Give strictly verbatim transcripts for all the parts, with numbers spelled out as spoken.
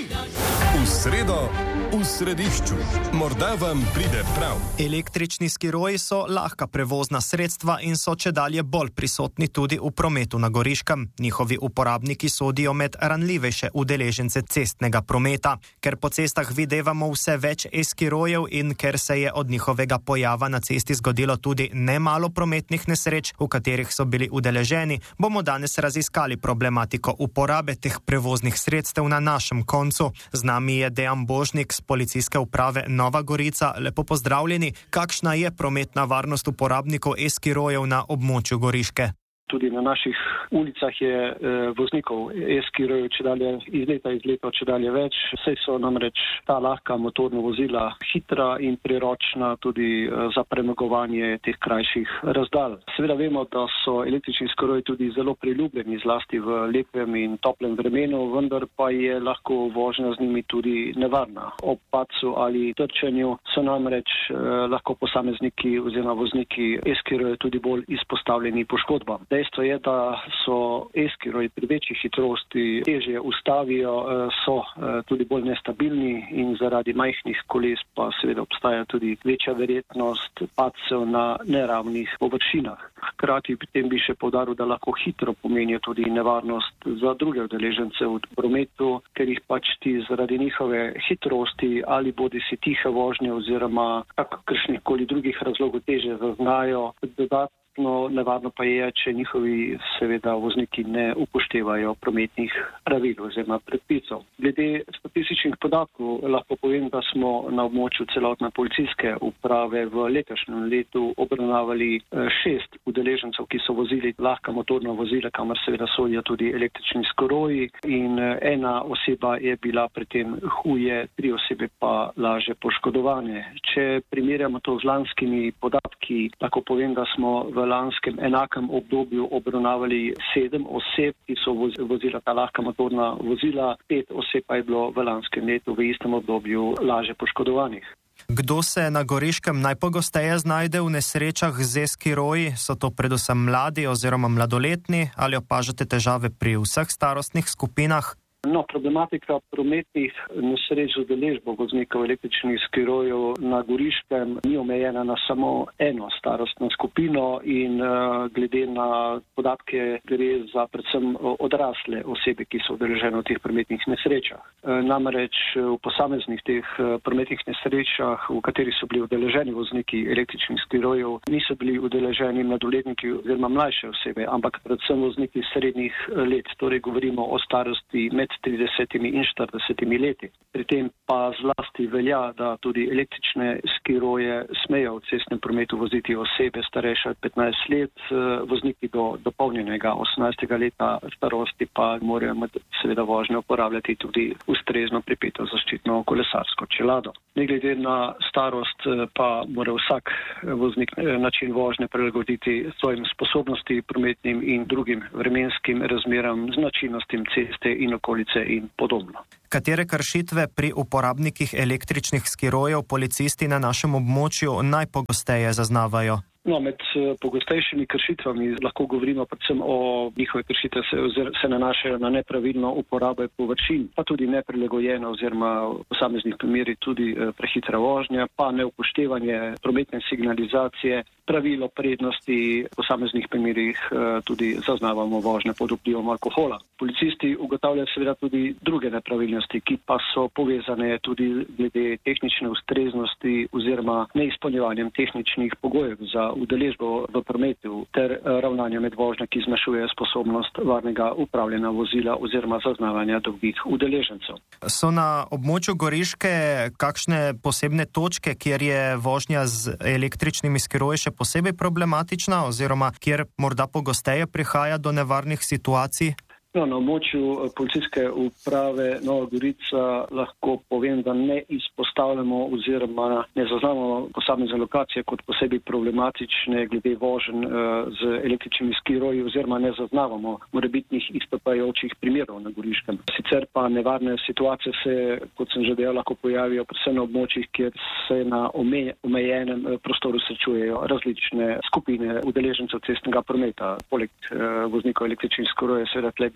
V sredo, v središču. Morda vam pride prav. Električni skiroji so lahka prevozna sredstva in so čedalje bolj prisotni tudi v prometu na Goriškem. Njihovi uporabniki sodijo med ranljivejše udeležence cestnega prometa. Ker po cestah videvamo vse več e-skirojev in ker se je od njihovega pojava na cesti zgodilo tudi nemalo prometnih nesreč, v katerih so bili udeleženi, bomo danes raziskali problematiko uporabe teh prevoznih sredstev na našem koncu. Z nami je Dejan Božnik z policijske uprave Nova Gorica. Lepo pozdravljeni. Kakšna je prometna varnost uporabnikov e-skirojev na območju Goriške? Tudi na naših ulicah je e, voznikov e-skirojev čedalje iz leta iz leta čedalje več. Saj so namreč ta lahka motorna vozila hitra in priročna tudi e, za premagovanje teh krajših razdalj. Seveda vemo, da so električni skiroji tudi zelo priljubljeni, zlasti v lepem in toplem vremenu, vendar pa je lahko vožnja z njimi tudi nevarna. Ob padcu ali trčenju so namreč e, lahko posamezniki oziroma vozniki e-skirojev tudi bolj izpostavljeni poškodbam. Dejstvo je, da so e-skiroji pri večji hitrosti težje ustavijo, so tudi bolj nestabilni in zaradi majhnih koles pa seveda obstaja tudi večja verjetnost padcev na neravnih površinah. Hkrati pri tem bi še poudaril, da lahko hitro pomenijo tudi nevarnost za druge udeležence v prometu, ker jih pač ti zaradi njihove hitrosti ali bodisi tihe vožnje oziroma kakršnikoli drugih razlogov težje zaznajo. Dodatno No, nevarno pa je, če njihovi seveda vozniki ne upoštevajo prometnih pravil oziroma predpisov. Glede statističnih podatkov lahko povem, da smo na območju celotne policijske uprave v letošnjem letu obravnavali šest udeležencev, ki so vozili lahka motorna vozila, kamor seveda sodijo tudi električni skiroji, in ena oseba je bila pri tem huje, tri osebe pa lažje poškodovane. Če primerjamo to z lanskimi podatki, lahko povem, da smo v lanskem enakem obdobju obravnavali sedem oseb, ki so vozila ta lahka motorna vozila, pet oseb pa je bilo v lanskem letu v istem obdobju lažje poškodovanih. Kdo se na Goriškem najpogosteje znajde v nesrečah z e-skiroji? So to predvsem mladi oziroma mladoletni ali opažate težave pri vseh starostnih skupinah? No, problematika prometnih nesreč z udeležbo voznikov električnih skirojev na Goriškem ni omejena na samo eno starostno skupino in uh, glede na podatke gre za predvsem odrasle osebe, ki so udeležene v teh prometnih nesrečah. Uh, namreč v posameznih teh uh, prometnih nesrečah, v katerih so bili udeleženi vozniki električnih skirojev, niso bili udeleženi mladoletniki oziroma mlajše osebe, ampak predvsem vozniki srednjih let, torej govorimo o starosti med tridesetimi in štiridesetimi leti. Pri tem pa zlasti velja, da tudi električne skiroje smejo v cestnem prometu voziti osebe starejše od petnajst let, vozniki do dopolnjenega osemnajstega leta starosti pa morajo med seveda vožnjo uporabljati tudi ustrezno pripeto zaščitno kolesarsko čelado. Ne glede na starost pa mora vsak voznik način vožnje prilagoditi svojim sposobnosti prometnim in drugim vremenskim razmeram, značilnostim ceste in okolice in podobno. Katere kršitve pri uporabnikih električnih skirojev policisti na našem območju najpogosteje zaznavajo? No, med pogostejšimi kršitvami lahko govorimo predvsem o njihove kršitve se, se nanašajo na nepravilno uporabo površin, pa tudi neprilagojena oziroma v posameznih primerih tudi prehitra vožnja, pa neupoštevanje prometne signalizacije, pravilo prednosti v posameznih primerih tudi zaznavamo vožnje pod vplivom alkohola. Policisti ugotavljajo seveda tudi druge nepravilnosti, ki pa so povezane tudi glede tehnične ustreznosti oziroma neizpolnjevanjem tehničnih pogojev za udeležbo v prometu ter ravnanja med vožnjo, ki zmanjšuje sposobnost varnega upravljanja vozila oziroma zaznavanja drugih udeležencev. So na območju Goriške kakšne posebne točke, kjer je vožnja z električnimi skiroji še posebej problematična oziroma kjer morda pogosteje prihaja do nevarnih situacij? No, na območju policijske uprave Nova Gorica lahko povem, da ne izpostavljamo oziroma ne zaznamo posamezne lokacije kot posebej problematične glede voženj z električnimi skiroji oziroma ne zaznavamo morebitnih izstopajočih primerov na Goriškem. Sicer pa nevarne situacije se, kot sem že dejal, lahko pojavijo predvsem na območjih, kjer se na omejenem prostoru srečujejo različne skupine udeležencev cestnega prometa. Poleg voznikov električnih skirojev seveda tle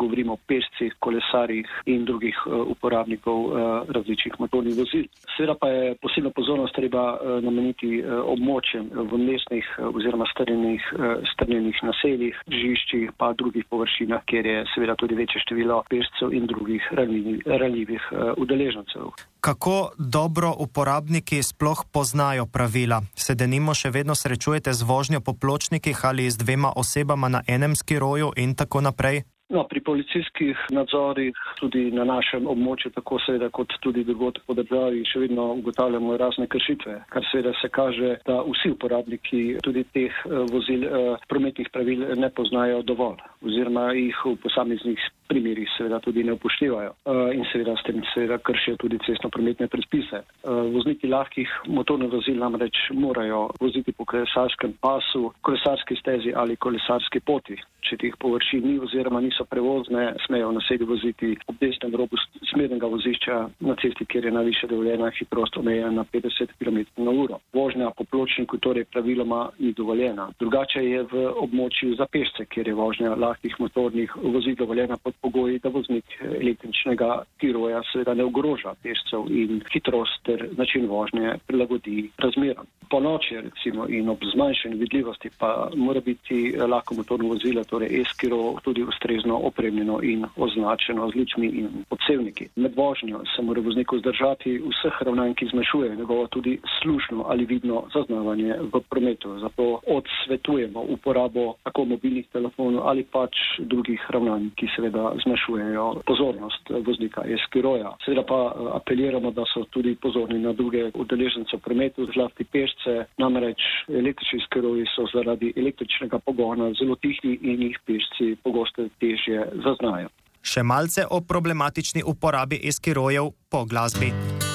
govorimo o pešcih, kolesarjih in drugih uporabnikov različnih motornih vozil. Seveda pa je posebno pozornost treba nameniti območjem v mestnih oziroma strnjenih, strnjenih naseljih, žiščih pa drugih površinah, kjer je seveda tudi večje število pešcev in drugih ranljivih udeležencev. Kako dobro uporabniki sploh poznajo pravila? Se denimo še vedno srečujete z vožnjo po pločnikih ali z dvema osebama na enem skiroju in tako naprej? No, pri policijskih nadzorih tudi na našem območju, tako seveda kot tudi drugod po državi, še vedno ugotavljamo razne kršitve, kar seveda se kaže, da vsi uporabniki tudi teh vozil prometnih pravil ne poznajo dovolj oziroma jih v posameznih primerih seveda tudi ne upoštevajo in seveda s tem seveda kršijo tudi cestno-prometne predpise. Vozniki lahkih motornih vozil namreč morajo voziti po kolesarskem pasu, kolesarski stezi ali kolesarski poti. Če teh površin ni oziroma niso prevozne, smejo naselju voziti ob desnem robu smernega vozišča na cesti, kjer je najvišja dovoljena hitrost omejena na petdeset kilometrov na uro. Vožnja po pločniku torej praviloma ni dovoljena. Drugače je v območju za pešce, kjer je vožnja lahkih motornih vozil dovoljena pod pogoji, da voznik električnega tiroja seveda ne ogroža pešcev in hitrost ter način vožnje prilagodi razmeram. Po noči recimo in ob zmanjšanju vidljivosti pa mora biti lahko motorno vozilo, torej e-skiro, tudi ustrezno opremljeno in označeno z lučmi in podsevniki. Med vožnjo se mora vozniku zdržati vseh ravnanj, ki zmanjšujejo njegovo tudi slušno ali vidno zaznavanje v prometu. Zato odsvetujemo uporabo tako mobilnih telefonov ali pač drugih ravnanj, ki seveda zmanjšujejo pozornost voznika e-skiroja. Seveda pa apeliramo, da so tudi pozorni na druge udeležence v prometu, zlasti pešce, namreč električni skiroji so zaradi električnega pogona zelo tihi in jih pešci pogosto težje zaznajo. Še malce o problematični uporabi e-skirojev po glasbi.